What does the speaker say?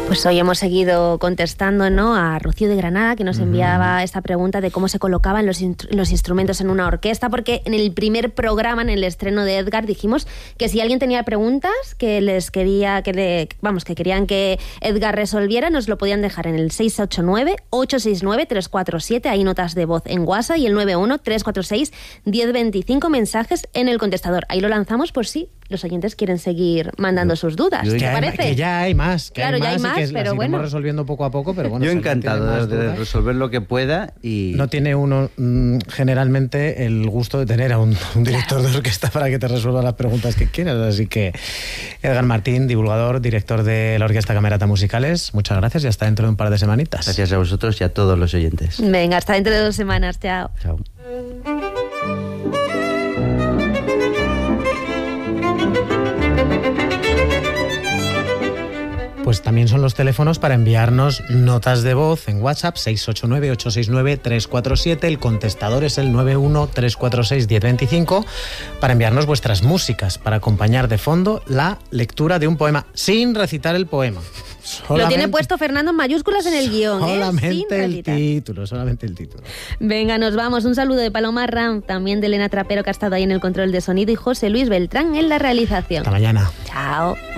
Pues hoy hemos seguido contestando, ¿no?, a Rocío de Granada, que nos enviaba esta pregunta de cómo se colocaban los instrumentos en una orquesta, porque en el primer programa, en el estreno de Edgar, dijimos que si alguien tenía preguntas que querían que Edgar resolviera, nos lo podían dejar en el 689-869-347, hay notas de voz en WhatsApp, y el 91-346-1025, mensajes en el contestador. Ahí lo lanzamos por si los oyentes quieren seguir mandando sus dudas. ¿Te parece? Que ya hay más. Claro, ya hay más, que pero bueno. resolviendo poco a poco, pero bueno. Yo encantado de resolver lo que pueda. Y no tiene uno generalmente el gusto de tener a un director de orquesta para que te resuelva las preguntas que quieras. Así que Edgar Martín, divulgador, director de la Orquesta Camerata Musicales, muchas gracias y hasta dentro de un par de semanitas. Gracias a vosotros y a todos los oyentes. Venga, hasta dentro de 2 semanas. Chao. Chao. Pues también son los teléfonos para enviarnos notas de voz en WhatsApp, 689-869-347. El contestador es el 91-346-1025, para enviarnos vuestras músicas, para acompañar de fondo la lectura de un poema, sin recitar el poema. Lo tiene puesto Fernando en mayúsculas en el guión. Solamente el título. Venga, nos vamos. Un saludo de Paloma Ram, también de Elena Trapero, que ha estado ahí en el control de sonido, y José Luis Beltrán en la realización. Hasta mañana. Chao.